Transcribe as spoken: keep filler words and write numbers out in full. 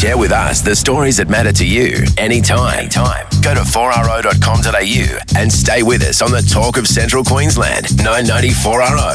Share with us the stories that matter to you anytime. anytime. Go to four r o dot com dot a u and stay with us on the Talk of Central Queensland, nine ninety four R O.